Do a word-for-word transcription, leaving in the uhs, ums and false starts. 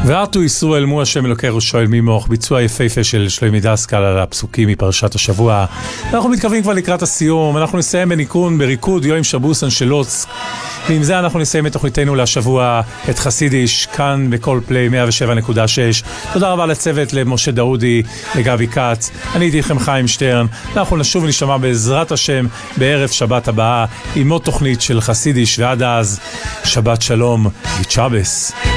וערתו ישראל מו השם אלוקי ראשו אל מימוך, ביצוע יפהפה של שלומי דסקל על הפסוקים מפרשת השבוע. אנחנו מתקרבים כבר לקראת הסיום, אנחנו נסיים בניקון, בריקוד יוים שבוס אנשלוץ, ועם זה אנחנו נסיים את תוכניתנו להשבוע, את חסידיש, כאן בכל פליי מאה ושבע נקודה שש. תודה רבה לצוות, למשה דאודי, לגבי קץ, אני הייתי לכם חיים שטרן. אנחנו נשוב ונשמע בעזרת השם בערב שבת הבאה עם עוד תוכנית של חסידיש, ועד אז שבת שלום וצ'אבס.